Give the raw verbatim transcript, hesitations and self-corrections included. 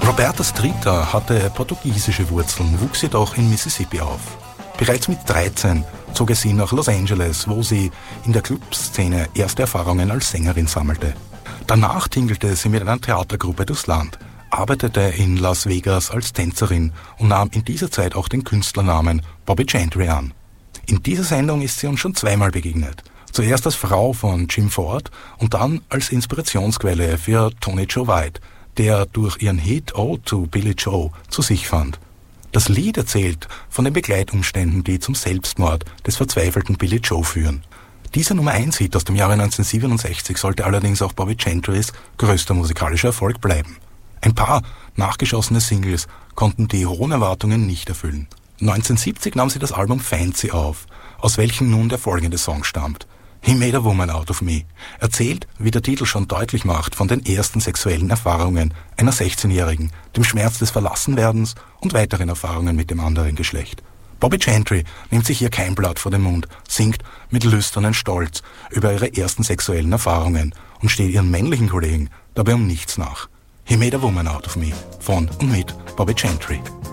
Roberta Streeter hatte portugiesische Wurzeln, wuchs jedoch in Mississippi auf. Bereits mit dreizehn zog es sie nach Los Angeles, wo sie in der Clubszene erste Erfahrungen als Sängerin sammelte. Danach tingelte sie mit einer Theatergruppe durchs Land, arbeitete in Las Vegas als Tänzerin und nahm in dieser Zeit auch den Künstlernamen Bobbie Gentry an. In dieser Sendung ist sie uns schon zweimal begegnet. Zuerst als Frau von Jim Ford und dann als Inspirationsquelle für Tony Joe White, der durch ihren Hit Ode to Billie Joe zu sich fand. Das Lied erzählt von den Begleitumständen, die zum Selbstmord des verzweifelten Billie Joe führen. Dieser Nummer eins Hit aus dem Jahre neunzehnhundertsiebenundsechzig sollte allerdings auch Bobbie Gentrys größter musikalischer Erfolg bleiben. Ein paar nachgeschossene Singles konnten die hohen Erwartungen nicht erfüllen. neunzehnhundertsiebzig nahm sie das Album Fancy auf, aus welchem nun der folgende Song stammt. He Made a Woman Out of Me erzählt, wie der Titel schon deutlich macht, von den ersten sexuellen Erfahrungen einer sechzehnjährigen, dem Schmerz des Verlassenwerdens und weiteren Erfahrungen mit dem anderen Geschlecht. Bobbie Gentry nimmt sich hier kein Blatt vor den Mund, singt mit lüsternem Stolz über ihre ersten sexuellen Erfahrungen und steht ihren männlichen Kollegen dabei um nichts nach. He Made a Woman Out of Me von und mit Bobbie Gentry.